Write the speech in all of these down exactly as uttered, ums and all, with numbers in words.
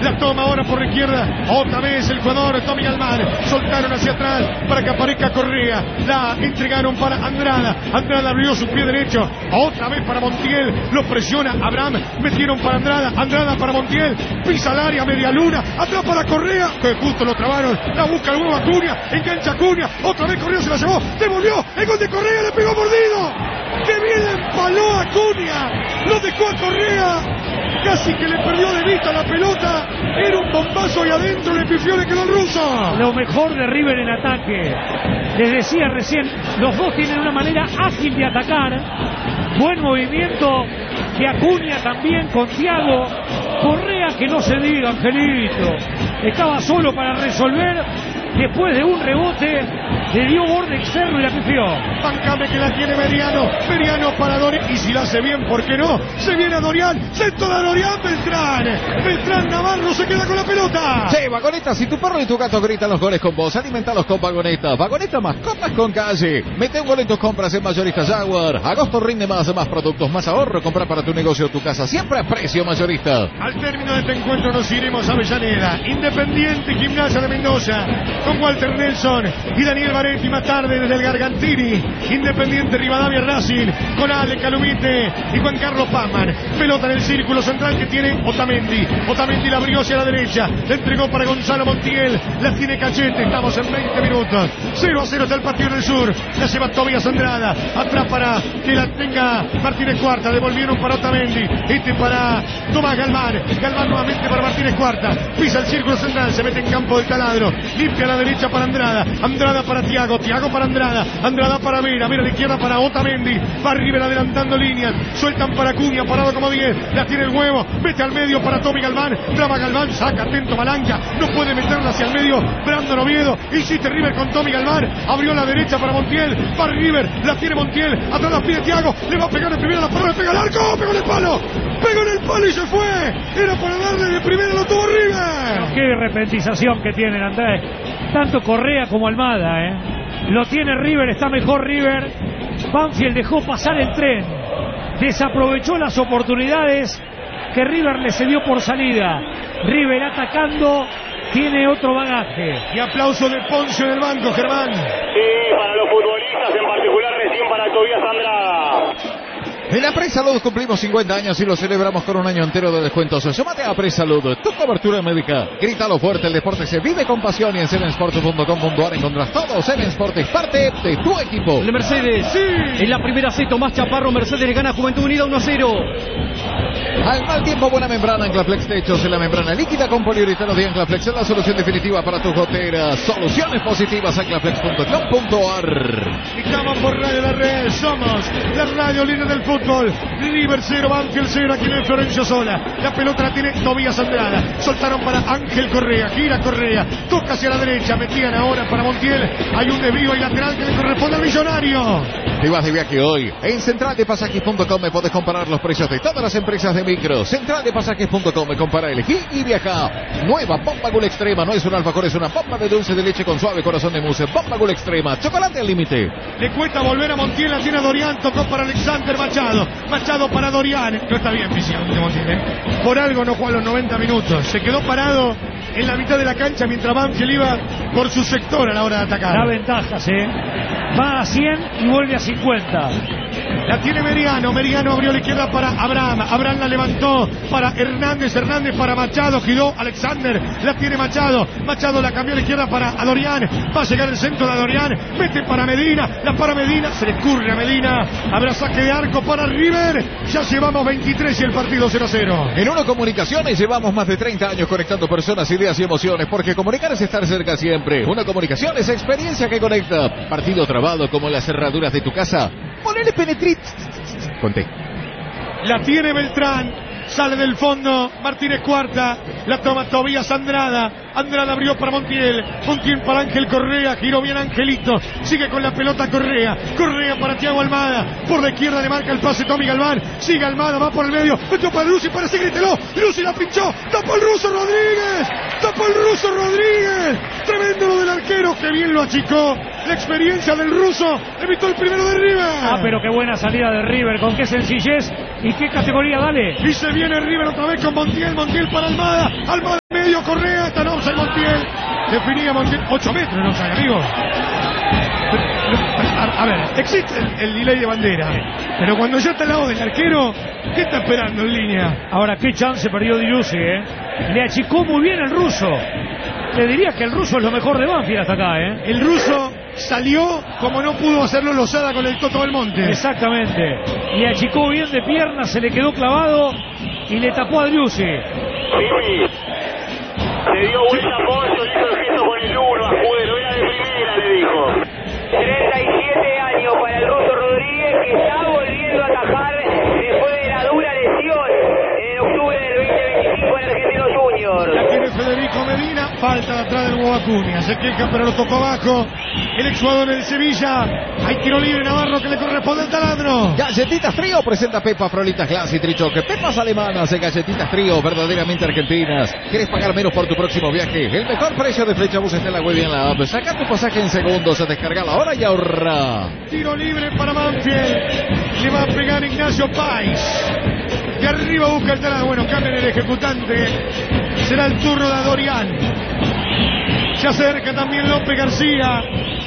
La toma ahora por la izquierda. Otra vez el jugador Tommy Galván. Soltaron hacia atrás para que aparezca Correa. La entregaron para Andrada. Andrada abrió su pie derecho. Otra vez para Montiel. Lo presiona Abraham. Metieron para Andrada. Andrada para Montiel. Pisa el área, media luna. Atrás para Correa. Que justo lo trabaron. La busca el huevo Acuña. Engancha Acuña. Otra vez Correa se la llevó. Devolvió. El gol de Correa. Le pegó mordido. ¡Qué bien le empaló a Acuña! Lo dejó a Correa. Casi que le perdió de vista la pelota. Era un bombazo y adentro le pifió, le quedó el ruso. Lo mejor de River en ataque. Les decía recién, los dos tienen una manera ágil de atacar. Buen movimiento de Acuña también con Thiago. Correa, que no se diga, Angelito. Estaba solo para resolver. Después de un rebote, le dio borde externo y la pifió. Bancame que la tiene Meriano. Meriano para Dorian. Y si la hace bien, ¿por qué no? Se viene a Dorian. Centro de Dorian. Beltrán. Beltrán Navarro se queda con la pelota. Sí, Vagoneta, si tu perro y tu gato gritan los goles con vos, alimentalos con Vagoneta. Vagoneta, mascotas con calle. Mete un gol en tus compras en Mayorista Jaguar. Agosto rinde más, más productos, más ahorro. Comprar para tu negocio o tu casa. Siempre a precio mayorista. Al término de este encuentro nos iremos a Avellaneda. Independiente Gimnasia de Mendoza. Con Walter Nelson y Daniel Baretti más tarde desde el Gargantini. Independiente Rivadavia Racing con Ale Calumite y Juan Carlos Pazman. Pelota en el círculo central que tiene Otamendi. Otamendi la abrió hacia la derecha. Le entregó para Gonzalo Montiel. La tiene Cachete. Estamos en veinte minutos. cero a cero está el partido en el sur. La lleva Tobias Andrada. Atrás para que la tenga Martínez Cuarta. Devolvieron para Otamendi. Este para Tomás Galván. Galván nuevamente para Martínez Cuarta. Pisa el círculo central. Se mete en campo del taladro. Limpia la derecha para Andrada. Andrada para Thiago. Thiago para Andrada. Andrada para Vera. Vera a la izquierda para Otamendi. Va River adelantando líneas. Sueltan para Acuña. Parado como diez. La tiene el huevo. Mete al medio para Tommy Galván. Traba Galván. Saca atento Malanca. No puede meterla hacia el medio. Brandon Oviedo. Insiste River con Tommy Galván. Abrió la derecha para Montiel. Va River. La tiene Montiel. Atrás la pide Thiago. Le va a pegar de primera la parada. Le pega al arco. Pegó en el palo. Pegó en el palo y se fue. Era para darle de primera. Lo tuvo River. Pero qué repentización que tienen, Andrés. Tanto Correa como Almada, ¿eh? Lo tiene River, está mejor River. Banfield dejó pasar el tren. Desaprovechó las oportunidades que River le cedió por salida. River atacando, tiene otro bagaje. Y aplauso de Ponce en el banco, Germán. Sí, para los futbolistas, en particular recién para Tobias Andrada. En la Presalud cumplimos cincuenta años y lo celebramos con un año entero de descuentos. Llámate a Presalud, tu cobertura médica. Grítalo fuerte, el deporte se vive con pasión y en seven sports punto com punto a r encontrás todo. seven Sport es parte de tu equipo. El Mercedes, sí. En la primera set, Tomás Chaparro, Mercedes le gana a Juventud Unida uno a cero. Al mal tiempo, buena membrana. Anclaflex Techos, en la membrana líquida con poliuretano de Anclaflex es la solución definitiva para tus goteras. Soluciones positivas, anclaflex punto com punto a r. Estamos por Radio La Red, somos la radio líder del fútbol. River cero, Banfield cero, aquí en Florencio Sola. La pelota la tiene Tobías Andrada. Soltaron para Ángel Correa, gira Correa, toca hacia la derecha, metían ahora para Montiel. Hay un desvío y lateral que le corresponde al Millonario. Te vas de viaje hoy. En central de pasajes punto com me podés comparar los precios de todas las empresas de micro. central de pasajes punto com me compara, elegí y viaja. Nueva Bomba Gul Extrema, no es un alfajor, es una bomba de dulce de leche con suave corazón de mousse. Bomba Gul Extrema, chocolate al límite. Le cuesta volver a Montiel, la tiene a Dorian, tocó para Alexander Machado. Machado para Dorian. No está bien físicamente Montiel, ¿eh? Por algo no jugó a los noventa minutos. Se quedó parado en la mitad de la cancha mientras Banfield iba por su sector a la hora de atacar. Da ventajas, ¿eh? Va a cien y vuelve a cincuenta. La tiene Meriano. Meriano abrió la izquierda para Abraham. Abraham la levantó para Hernández. Hernández para Machado. Giró Alexander. La tiene Machado. Machado la cambió a la izquierda para Dorian. Va a llegar el centro de Dorian. Mete para Medina. La para Medina. Se le escurre a Medina. Habrá saque de arco para River. Ya llevamos veintitrés y el partido cero a cero. En Uno Comunicaciones llevamos más de treinta años conectando personas, ideas y emociones. Porque comunicar es estar cerca siempre. Una comunicación es experiencia que conecta. Partido trabado como las cerraduras de tu casa. Ponele Penetrit. Conté. La tiene Beltrán. Sale del fondo Martínez Cuarta. La toma Tobías Andrada. Andrada abrió para Montiel. Montiel para Ángel Correa. Giró bien Angelito. Sigue con la pelota Correa. Correa para Thiago Almada. Por la izquierda le marca el pase Tommy Galván. Sigue Almada. Va por el medio. Metió para Lucy. Parece Griteló. Lucy la pinchó. Tapó el ruso Rodríguez. Tapó el ruso Rodríguez. Tremendo lo del arquero. Que bien lo achicó. La experiencia del ruso. Evitó el primero de River. Ah, pero qué buena salida de River. Con qué sencillez y qué categoría, dale. Y se viene River otra vez con Montiel. Montiel para Almada. Almada. Montiel. Definía Montiel. ocho metros no cae, amigo. A, a ver, existe el, el delay de bandera, pero cuando ya está al lado del arquero, ¿qué está esperando en línea? Ahora, qué chance perdió Driussi, ¿eh? Le achicó muy bien el ruso. Le diría que el ruso es lo mejor de Banfield hasta acá, ¿eh? El ruso salió como no pudo hacerlo Lozada con el Toto Belmonte. Exactamente. Le achicó bien de pierna, se le quedó clavado y le tapó a Driussi. Pipi, se dio vuelta a Poncio, le hizo el gesto con el uno a Escudero, era de primera, le dijo. treinta y siete años para el ruso Rodríguez, que está volviendo a atajar después de la dura lesión en octubre del veinte veinticinco en Argentino Junior. La tiene Federico Medina, falta de atrás del Guacunia, se queja pero lo tocó abajo el exjugador del Sevilla. Hay tiro libre Navarro que le corresponde al taladro. Galletitas Trío presenta Pepa, Frolitas Glass y Trichoque. Pepas alemanas en Galletitas Trío, verdaderamente argentinas. ¿Quieres pagar menos por tu próximo viaje? El mejor precio de Flechabús está en la web y en la app. Saca tu pasaje en segundos, descargala ahora y ahorra. Tiro libre para Banfield. Le va a pegar Ignacio Páez. De arriba busca el taladro. Bueno, cambian el ejecutante. Será el turno de Dorian. Se acerca también López García.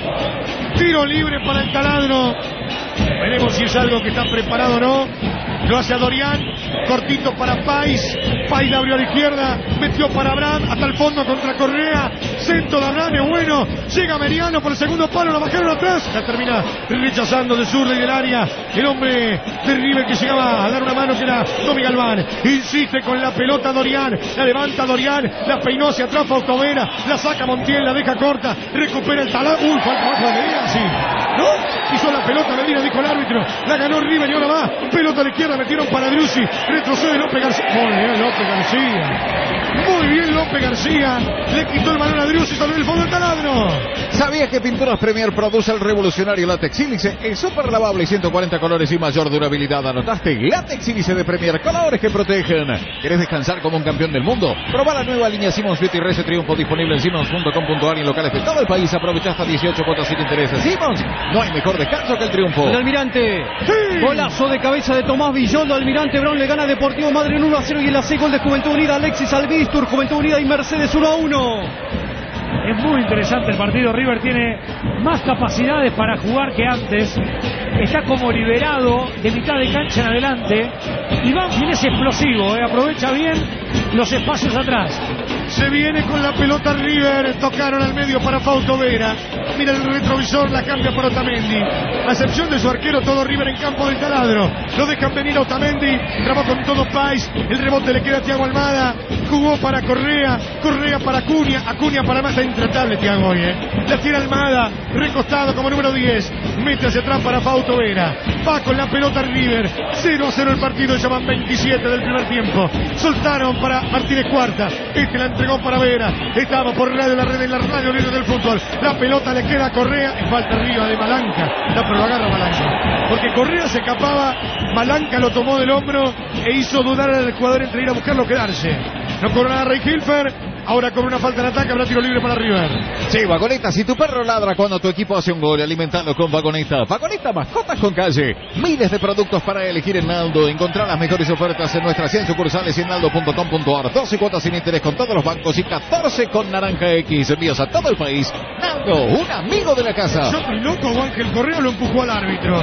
Tiro libre para el taladro. Veremos si es algo que está preparado o no. Lo hace a Dorian. Cortito para Páez. Páez abrió a la izquierda. Metió para Abraham. Hasta el fondo contra Correa. Centro de Abraham es bueno. Llega Meriano por el segundo palo. La bajaron atrás. La termina rechazando de zurda y del área. El hombre de River que llegaba a dar una mano que era Tommy Galván. Insiste con la pelota Dorian. La levanta Dorian. La peinó hacia atrás Fautovera. La saca Montiel. La deja corta. Recupera el taladro. Uy, falta abajo de Medina. Sí. ¿No? Hizo la pelota Medina, dijo el árbitro. La ganó River y ahora va. Pelota a la izquierda. Metieron para Driussi. Retrocede López García. Muy bien López García. Muy bien López García. Le quitó el balón a Driussi. Salió del fondo del taladro. ¿Sabías que Pinturas Premier produce el revolucionario látex sílice? El súper lavable, ciento cuarenta colores y mayor durabilidad. ¿Anotaste? Látex sílice de Premier. Colores que protegen. ¿Querés descansar como un campeón del mundo? Proba la nueva línea Simmons Beauty Reset Triunfo disponible en simmons punto com punto a r y en locales de todo el país. Aprovecha hasta dieciocho cuotas sin intereses. Simmons, no hay mejor descanso que el triunfo. El Almirante. Sí. Golazo de cabeza de Tomás Villoldo. Almirante Brown le gana a Deportivo Madre en uno a cero y en la C gol de Juventud Unida. Alexis Albistur, Juventud Unida y Mercedes uno a uno. Es muy interesante el partido. River tiene más capacidades para jugar que antes. Está como liberado de mitad de cancha en adelante. Y Banfield es explosivo, ¿eh? Aprovecha bien los espacios atrás. Se viene con la pelota River. Tocaron al medio para Fautovera. Mira el retrovisor, la cambia por Otamendi. A excepción de su arquero, todo River en campo del taladro. Lo dejan venir a Otamendi. Trabó con todo Páez. El rebote le queda a Thiago Almada. Jugó para Correa. Correa para Acuña. Acuña para más. Está intratable Thiago hoy, ¿eh? La tira Almada. Recostado como número diez. Mete hacia atrás para Fautovera. Va con la pelota River. cero a cero el partido. Ya van veintisiete del primer tiempo. Soltaron para Martínez Cuarta. Este la entregó para Vera. Estaba por radio la red en la radio libre del fútbol. La pelota le queda a Correa. Y falta arriba de Malanca. No, pero lo agarra Malanca. Porque Correa se escapaba. Malanca lo tomó del hombro e hizo dudar al jugador entre ir a buscarlo o quedarse. No corre nada Rey Hilfer. Ahora con una falta en ataque habrá tiro libre para River. Sí, Vagoneta, si tu perro ladra cuando tu equipo hace un gol, alimentando con Vagoneta. Vagoneta, mascotas con calle. Miles de productos para elegir en Naldo. Encontrar las mejores ofertas en nuestras cien sucursales y en naldo punto com punto a r. doce cuotas sin interés con todos los bancos y catorce con Naranja X. Envíos a todo el país. Naldo, un amigo de la casa. Yo estoy loco, Ángel Correa lo empujó al árbitro.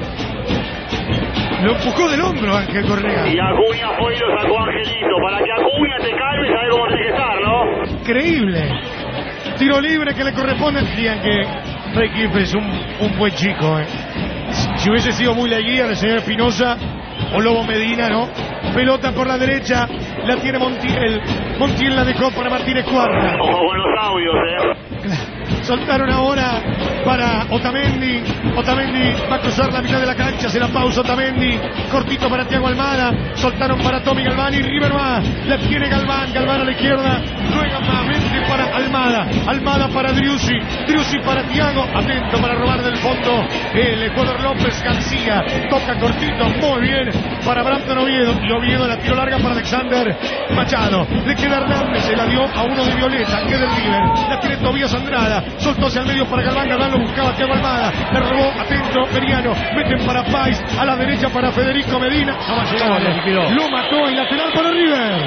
Lo empujó del hombro Ángel Correa. Y Acuña fue y lo sacó Angelito. Para que Acuña te calme, sabe cómo tiene que estar, ¿no? Increíble. Tiro libre que le corresponde. Digan que Rey Hilfer es un, un buen chico, ¿eh? Si hubiese sido muy la guía del señor Espinosa o Lobo Medina, ¿no? Pelota por la derecha. La tiene Montiel. Montiel la dejó para Martínez Cuarta. Ojo con los audios, ¿eh? Soltaron ahora para Otamendi. Otamendi va a cruzar la mitad de la cancha. Se la pausa Otamendi. Cortito para Thiago Almada. Soltaron para Tommy Galván y River va. La tiene Galván. Galván a la izquierda. Ruega nuevamente para Almada. Almada para Driussi. Driussi para Thiago. Atento para robar del fondo. El Ecuador López García. Toca cortito. Muy bien para Brandon Oviedo. Y Oviedo la tiro larga para Alexander Machado. Le queda Hernández. Se la dio a uno de Violeta. Que del River. La tiene Tobías Andrada. Soltóse al medio para Galván. Galván lo buscaba Thiago Almada. Le robó. Atento. Meriano. Meten para Páez. A la derecha para Federico Medina. No va a llegar. Lo mató. Y lateral para River.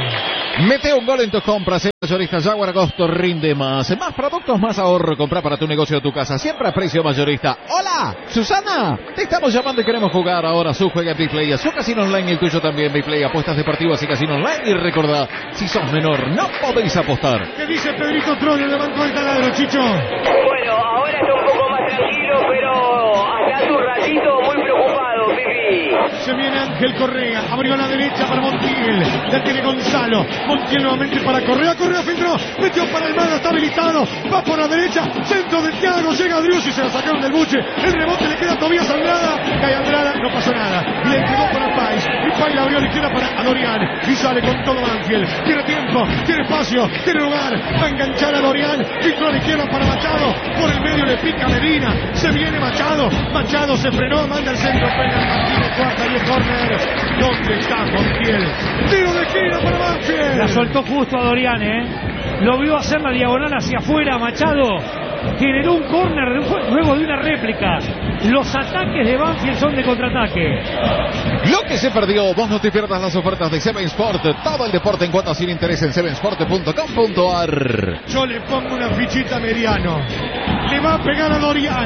Mete un gol en tus compras. El mayorista Jaguar Agosto rinde más. Más productos, más ahorro. Compra para tu negocio o tu casa. Siempre a precio mayorista. ¡Hola! ¡Susana! Te estamos llamando y queremos jugar ahora. Su juega en Biplay. Su casino online y el tuyo también. Biplay. Apuestas deportivas y casino online. Y recordá, si sos menor, no podéis apostar. ¿Qué dice Pedrito Trono en el banco del taladro, Chicho? Bueno, ahora está un poco más tranquilo, pero hasta hace un ratito muy preocupado, Pipi. Se viene Ángel Correa, abrió a la derecha para Montiel, la tiene Gonzalo, Montiel nuevamente para Correa, Correa filtró, metió para el mano, está habilitado, va por la derecha, centro de Thiago, llega Driussi y se la sacaron del buche, el rebote le queda a Tobías Andrada, cae Andrada, no pasó nada, y le entregó para Pais, y Pais la abrió a la izquierda para Adorian, y sale con todo Ángel, tiene tiempo, tiene espacio, tiene lugar, va a enganchar a Adorian, filtró a la izquierda para Machado, por el medio le pica Medina, se viene Machado, Machado se frenó, manda el centro, pega Martínez, cuarta y es córner. ¿Dónde está Montiel? Tiro de esquina para Banfield. La soltó justo a Dorian, ¿eh? Lo vio hacer la diagonal hacia afuera, Machado. Generó un córner luego de una réplica. Los ataques de Banfield son de contraataque. Lo que se perdió, vos no te pierdas las ofertas de Seven Sport. Todo el deporte en cuotas sin interés en seven sport punto com punto a r. Yo le pongo una fichita a Mediano. Le va a pegar a Dorian.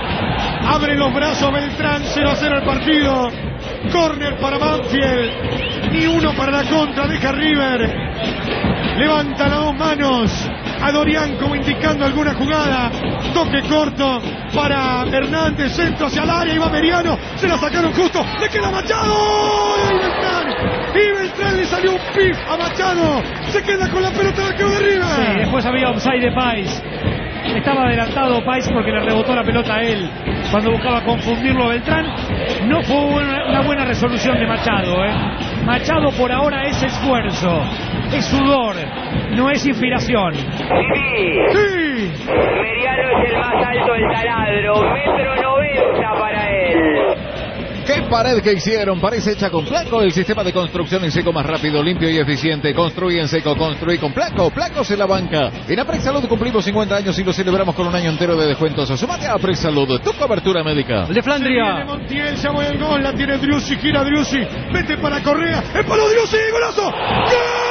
Abre los brazos Beltrán, cero a cero el partido. Córner para Banfield. Ni uno para la contra, deja River. Levanta las dos manos a Dorian como indicando alguna jugada. Toque corto para Hernández, centro hacia el área, y va Mediano, se la sacaron justo, le queda Machado, y Beltrán, y Beltrán le salió un pif a Machado, se queda con la pelota del arquero de River. Sí, después había offside de Pais. Estaba adelantado Pais porque le rebotó la pelota a él cuando buscaba confundirlo a Beltrán. No fue una, una buena resolución de Machado, ¿eh? Machado por ahora es esfuerzo, es sudor, no es inspiración. Pipi. Sí. Mediano es el más alto del taladro, metro noventa para él. ¿Qué pared que hicieron? Parece hecha con Placo, el sistema de construcción en seco más rápido, limpio y eficiente. Construye en seco, construye con Placo. Placo se la banca. En Aprex Salud cumplimos cincuenta años y lo celebramos con un año entero de descuentos. Sumate a Aprex Salud, tu cobertura médica. El de Se viene Flandria. Montiel, ya voy el gol, la tiene Driussi, gira Driussi, mete para Correa, el palo Driussi, golazo. ¡Gol!